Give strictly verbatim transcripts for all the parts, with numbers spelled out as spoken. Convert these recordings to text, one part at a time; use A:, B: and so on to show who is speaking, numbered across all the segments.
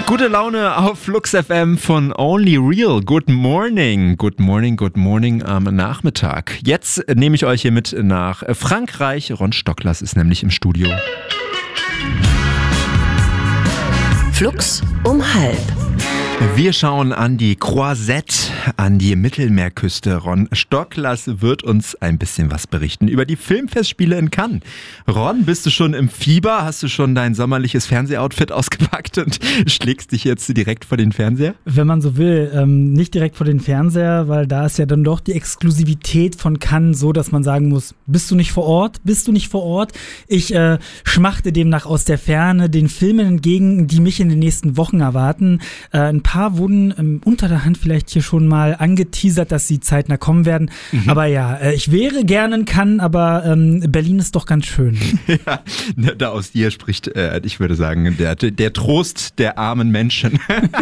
A: Gute Laune auf Flux F M von Only Real. Good morning, good morning, good morning am Nachmittag. Jetzt nehme ich euch hier mit nach Frankreich. Ron Stocklas ist nämlich im Studio.
B: Flux um halb.
A: Wir schauen an die Croisette, an die Mittelmeerküste. Ron Stocklas wird uns ein bisschen was berichten über die Filmfestspiele in Cannes. Ron, bist du schon im Fieber? Hast du schon dein sommerliches Fernsehoutfit ausgepackt und schlägst dich jetzt direkt vor den Fernseher?
C: Wenn man so will, ähm, nicht direkt vor den Fernseher, weil da ist ja dann doch die Exklusivität von Cannes so, dass man sagen muss, bist du nicht vor Ort? Bist du nicht vor Ort? Ich äh, schmachte demnach aus der Ferne den Filmen entgegen, die mich in den nächsten Wochen erwarten. Äh, ein paar wurden ähm, unter der Hand vielleicht hier schon mal angeteasert, dass sie zeitnah kommen werden. Mhm. Aber ja, äh, ich wäre gerne in Cannes, aber ähm, Berlin ist doch ganz schön.
A: Ja, da aus dir spricht, äh, ich würde sagen, der, der Trost der armen Menschen.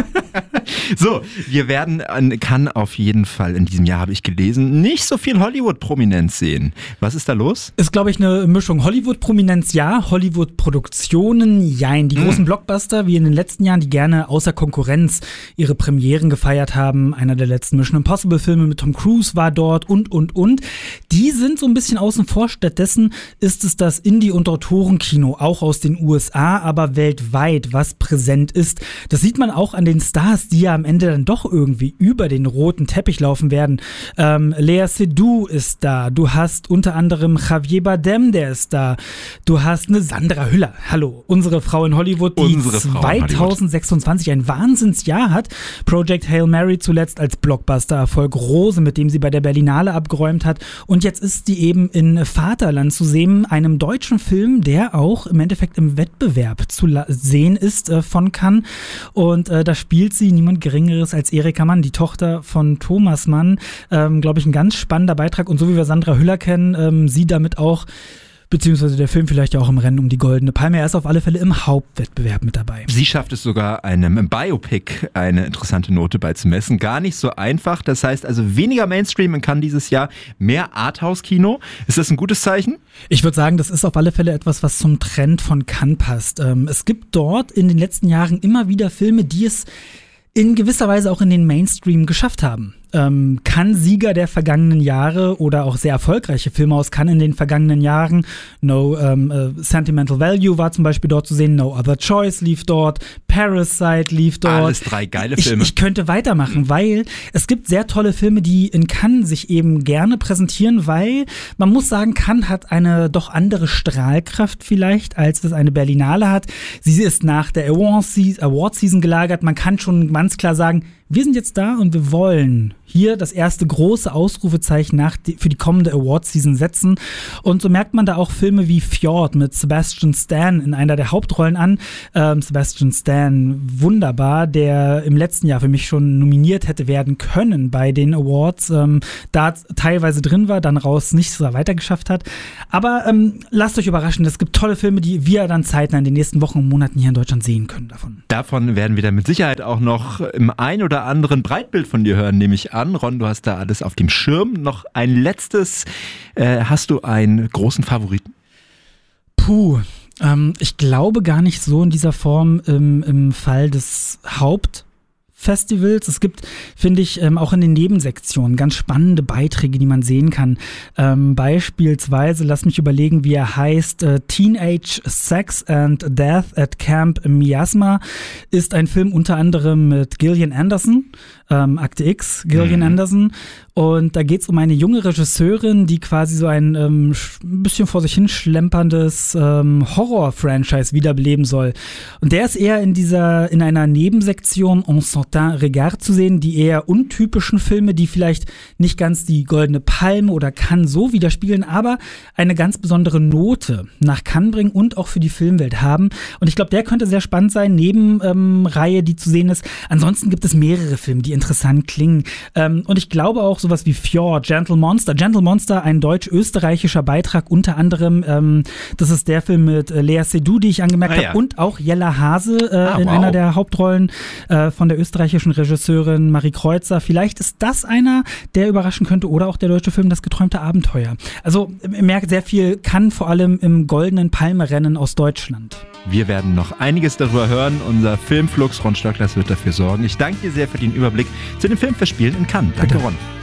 A: So, wir werden an Cannes auf jeden Fall in diesem Jahr, habe ich gelesen, nicht so viel Hollywood-Prominenz sehen. Was ist da los?
C: Ist, glaube ich, eine Mischung. Hollywood-Prominenz ja, Hollywood-Produktionen jein. Die großen mhm. Blockbuster, wie in den letzten Jahren, die gerne außer Konkurrenz ihre Premieren gefeiert haben. Einer der letzten Mission Impossible-Filme mit Tom Cruise war dort und, und, und. Die sind so ein bisschen außen vor. Stattdessen ist es das Indie- und Autorenkino, auch aus den U S A, aber weltweit, was präsent ist. Das sieht man auch an den Stars, die ja am Ende dann doch irgendwie über den roten Teppich laufen werden. Ähm, Léa Seydoux ist da. Du hast unter anderem Javier Bardem, der ist da. Du hast eine Sandra Hüller. Hallo, unsere Frau in Hollywood, die zwanzig sechsundzwanzig ein Wahnsinnsjahr hat. Project Hail Mary zuletzt als Blockbuster-Erfolg, Rose, mit dem sie bei der Berlinale abgeräumt hat. Und jetzt ist die eben in Vaterland zu sehen, einem deutschen Film, der auch im Endeffekt im Wettbewerb zu la- sehen ist äh, von Cannes. Und äh, da spielt sie niemand Geringeres als Erika Mann, die Tochter von Thomas Mann. Ähm, glaube ich, ein ganz spannender Beitrag. Und so wie wir Sandra Hüller kennen, ähm, sie damit auch, beziehungsweise der Film vielleicht ja auch im Rennen um die Goldene Palme. Er ist auf alle Fälle im Hauptwettbewerb mit dabei.
A: Sie schafft es sogar, einem Biopic eine interessante Note beizumessen. Gar nicht so einfach. Das heißt also weniger Mainstream in Cannes dieses Jahr, mehr Arthouse-Kino. Ist das ein gutes Zeichen?
C: Ich würde sagen, das ist auf alle Fälle etwas, was zum Trend von Cannes passt. Ähm, es gibt dort in den letzten Jahren immer wieder Filme, die es in gewisser Weise auch in den Mainstream geschafft haben. Ähm, Cannes-Sieger der vergangenen Jahre oder auch sehr erfolgreiche Filme aus Cannes in den vergangenen Jahren. No ähm, äh, Sentimental Value war zum Beispiel dort zu sehen, No Other Choice lief dort, Parasite lief dort.
A: Alles drei geile Filme.
C: Ich, ich könnte weitermachen, weil es gibt sehr tolle Filme, die in Cannes sich eben gerne präsentieren, weil man muss sagen, Cannes hat eine doch andere Strahlkraft vielleicht, als es eine Berlinale hat. Sie ist nach der Award-Season gelagert. Man kann schon ganz klar sagen, wir sind jetzt da und wir wollen hier das erste große Ausrufezeichen nach die, für die kommende Award-Season setzen. Und so merkt man da auch Filme wie Fjord mit Sebastian Stan in einer der Hauptrollen an. Ähm, Sebastian Stan, wunderbar, der im letzten Jahr für mich schon nominiert hätte werden können bei den Awards. Ähm, da teilweise drin war, dann raus nicht so weiter geschafft hat. Aber ähm, lasst euch überraschen, es gibt tolle Filme, die wir dann zeitnah in den nächsten Wochen und Monaten hier in Deutschland sehen können davon.
A: Davon werden wir dann mit Sicherheit auch noch im ein oder anderen Breitbild von dir hören, nehme ich an. Ron, du hast da alles auf dem Schirm. Noch ein letztes. Äh, hast du einen großen Favoriten?
C: Puh, ähm, ich glaube gar nicht so in dieser Form im, im Fall des Hauptfestivals. Es gibt, finde ich, ähm, auch in den Nebensektionen ganz spannende Beiträge, die man sehen kann. Ähm, beispielsweise, lass mich überlegen, wie er heißt, äh, Teenage Sex and Death at Camp Miasma ist ein Film unter anderem mit Gillian Anderson, ähm, Akte X, Gillian mhm. Anderson. Und da geht es um eine junge Regisseurin, die quasi so ein ähm, ein bisschen vor sich hin schlemperndes ähm, Horror-Franchise wiederbeleben soll. Und der ist eher in dieser, in einer Nebensektion en certain regard zu sehen, die eher untypischen Filme, die vielleicht nicht ganz die Goldene Palme oder Cannes so widerspiegeln, aber eine ganz besondere Note nach Cannes bringen und auch für die Filmwelt haben. Und ich glaube, der könnte sehr spannend sein, neben ähm, Reihe, die zu sehen ist. Ansonsten gibt es mehrere Filme, die interessant klingen. Ähm, und ich glaube auch, so sowas wie Fjord, Gentle Monster. Gentle Monster, ein deutsch-österreichischer Beitrag, unter anderem, ähm, das ist der Film mit äh, Lea Seydoux, die ich angemerkt ah, habe, ja. und auch Jella Hase äh, ah, in wow. einer der Hauptrollen äh, von der österreichischen Regisseurin Marie Kreuzer. Vielleicht ist das einer, der überraschen könnte, oder auch der deutsche Film Das geträumte Abenteuer. Also ihr merkt, sehr viel kann vor allem im goldenen Palme-Rennen aus Deutschland.
A: Wir werden noch einiges darüber hören. Unser Filmflux Ron Stöckler wird dafür sorgen. Ich danke dir sehr für den Überblick zu den Filmfestspielen in Cannes. Danke,
C: Bitte.
A: Ron.